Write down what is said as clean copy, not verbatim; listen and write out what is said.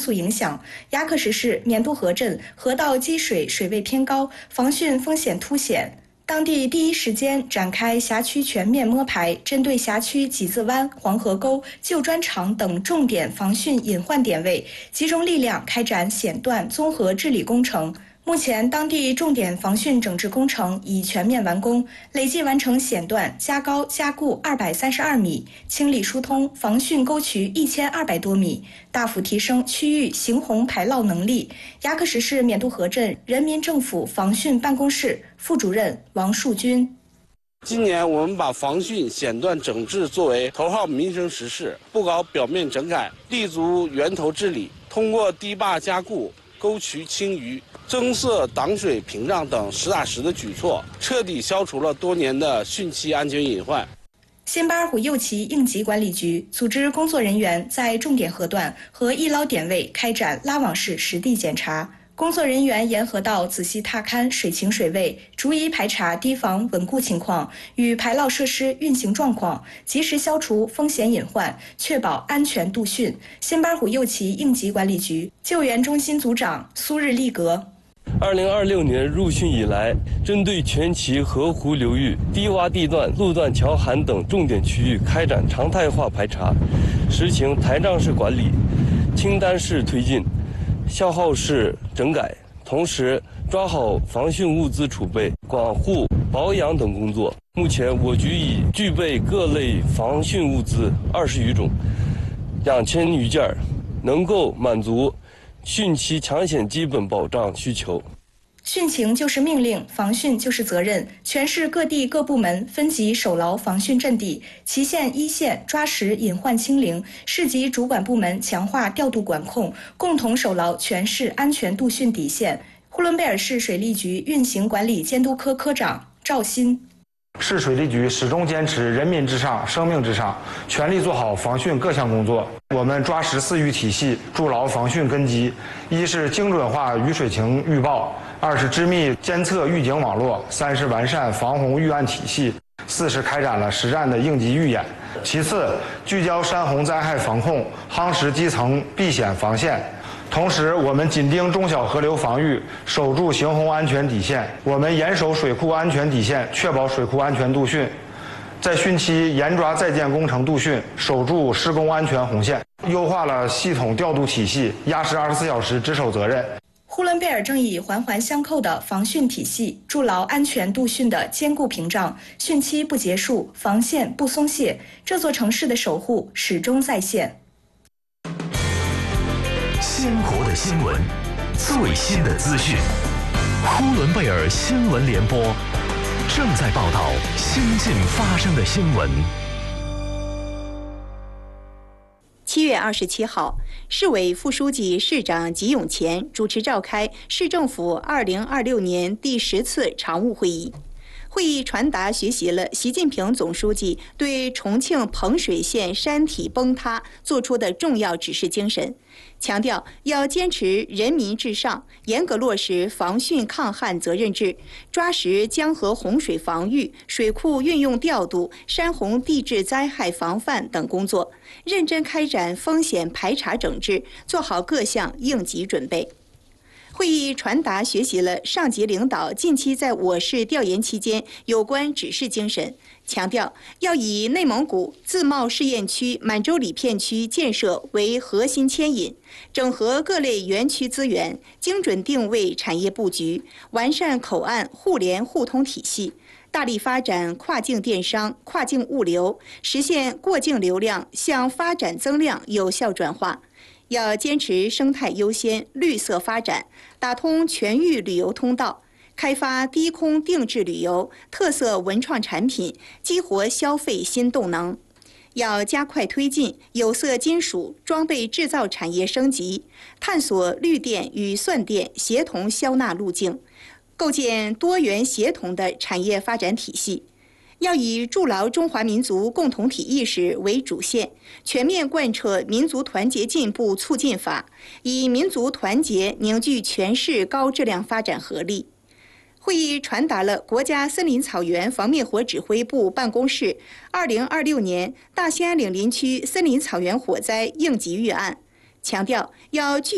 素影响，牙科石市绵渡河镇河道积水水位偏高，防汛风险凸显。当地第一时间展开辖区全面摸排，针对辖区几字湾、黄河沟、旧砖厂等重点防汛隐患点位，集中力量开展险段综合治理工程。目前，当地重点防汛整治工程已全面完工，累计完成险段加高加固232米，清理疏通防汛沟渠1200多米，大幅提升区域行洪排涝能力。牙克石市绵渡河镇人民政府防汛办公室副主任王树军。 今年我们把防汛险段整治作为头号民生实事，不搞表面整改，立足源头治理，通过堤坝加固、沟渠清淤、增设挡水屏障等实打实的举措，彻底消除了多年的汛期安全隐患。 新巴尔虎右旗应急管理局组织工作人员在重点河段和易涝点位开展拉网式实地检查。工作人员沿河道仔细踏勘水情水位，逐一排查堤防稳固情况与排涝设施运行状况，及时消除风险隐患，确保安全度汛。新巴尔虎右旗应急管理局救援中心组长苏日立格。 2026年入汛以来，针对全旗河湖流域低洼地段、路段桥涵等重点区域开展常态化排查，实行台账式管理、清单式推进、消耗式整改，同时抓好防汛物资储备、管护、保养等工作。目前，我局已具备各类防汛物资20余种，2000余件，能够满足汛期抢险基本保障需求。 汛情就是命令，防汛就是责任。全市各地各部门分级守牢防汛阵地，祁县一线抓实隐患清零，市级主管部门强化调度管控，共同守牢全市安全度汛底线。呼伦贝尔市水利局运行管理监督科科长赵鑫。 市水利局始终坚持人民至上、生命至上，全力做好防汛各项工作。我们抓实4预体系，筑牢防汛根基：一是精准化雨水情预报；2是织密监测预警网络；3是完善防洪预案体系；4是开展了实战的应急预演。其次，聚焦山洪灾害防控，夯实基层避险防线。同时，我们紧盯中小河流防御，守住行洪安全底线。我们严守水库安全底线，确保水库安全度汛。在汛期严抓在建工程度汛，守住施工安全红线。优化了系统调度体系，压实24小时值守责任。 呼伦贝尔正以环环相扣的防汛体系，筑牢安全度汛的坚固屏障。汛期不结束，防线不松懈，这座城市的守护始终在线。 鲜活的新闻，最新的资讯。呼伦贝尔新闻联播正在报道新近发生的新闻。 7月27号，市委副书记、市长吉永前主持召开市政府2026年第10次常务会议。会议传达学习了习近平总书记对重庆彭水县山体崩塌作出的重要指示精神，强调要坚持人民至上，严格落实防汛抗旱责任制，抓实江河洪水防御、水库运用调度、山洪地质灾害防范等工作，认真开展风险排查整治，做好各项应急准备。会议传达学习了上级领导近期在我市调研期间有关指示精神，强调要以内蒙古自贸试验区满洲里片区建设为核心牵引，整合各类园区资源，精准定位产业布局，完善口岸互联互通体系，大力发展跨境电商、跨境物流，实现过境流量向发展增量有效转化。要坚持生态优先、绿色发展，打通全域旅游通道，开发低空定制旅游、特色文创产品，激活消费新动能。要加快推进有色金属装备制造产业升级，探索绿电与算电协同消纳路径，构建多元协同的产业发展体系。要以筑牢中华民族共同体意识为主线，全面贯彻民族团结进步促进法，以民族团结凝聚全市高质量发展合力。会议传达了国家森林草原防灭火指挥部办公室2026年大兴安岭林区森林草原火灾应急预案，强调要具